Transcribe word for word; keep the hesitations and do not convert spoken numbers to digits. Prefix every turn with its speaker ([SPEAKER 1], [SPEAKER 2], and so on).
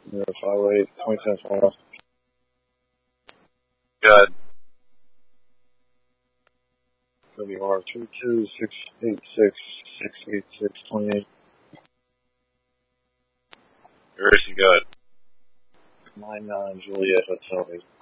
[SPEAKER 1] zero five eight, twenty cents off.
[SPEAKER 2] Good.
[SPEAKER 1] W R two two six eight six six eight six twenty eight.
[SPEAKER 2] Where is he good?
[SPEAKER 1] Nine nine Juliet Hotel.